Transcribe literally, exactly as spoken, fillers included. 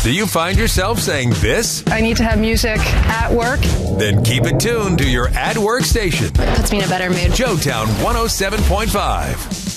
Do you find yourself saying this? I need to have music at work. Then keep it tuned to your at work station. It puts me in a better mood. Joetown one oh seven point five.